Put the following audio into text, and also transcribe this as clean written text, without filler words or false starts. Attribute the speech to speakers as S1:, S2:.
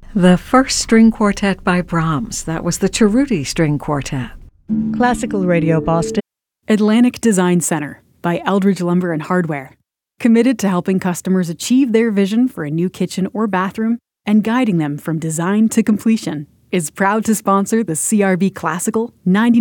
S1: The first string quartet by Brahms. That was the Cerruti String Quartet.
S2: Classical Radio Boston.
S3: Atlantic Design Center by Eldridge Lumber and Hardware. Committed to helping customers achieve their vision for a new kitchen or bathroom and guiding them from design to completion, is proud to sponsor the CRB Classical 99